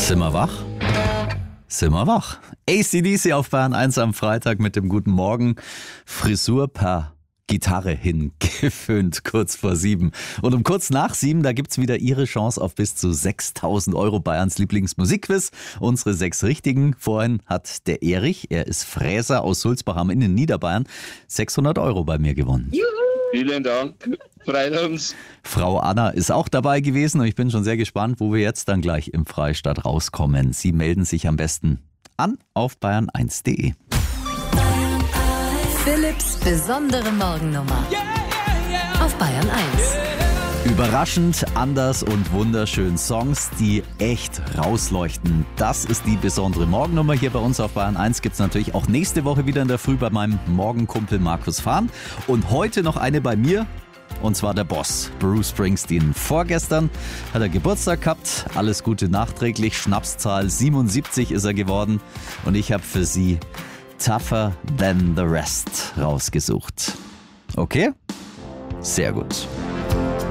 Sind wir wach? Sind wir wach? AC/DC auf Bayern 1 am Freitag mit dem Guten Morgen. Frisur per Gitarre hingeföhnt, kurz vor 7. Und um kurz nach 7, da gibt's wieder Ihre Chance auf bis zu 6.000 Euro Bayerns Lieblingsmusikquiz. Unsere 6 Richtigen. Vorhin hat der Erich, er ist Fräser aus Sulzbach in den Niederbayern, 600 Euro bei mir gewonnen. Juhu. Vielen Dank. Freut uns. Frau Anna ist auch dabei gewesen und ich bin schon sehr gespannt, wo wir jetzt dann gleich im Freistaat rauskommen. Sie melden sich am besten an auf bayern1.de. Philipps besondere Morgennummer auf Bayern 1. Überraschend, anders und wunderschön Songs, die echt rausleuchten. Das ist die besondere Morgennummer hier bei uns auf Bayern 1. Gibt es natürlich auch nächste Woche wieder in der Früh bei meinem Morgenkumpel Markus Fahn. Und heute noch eine bei mir, und zwar der Boss, Bruce Springsteen. Vorgestern hat er Geburtstag gehabt, alles Gute nachträglich, Schnapszahl 77 ist er geworden. Und ich habe für Sie Tougher Than The Rest rausgesucht. Okay? Sehr gut.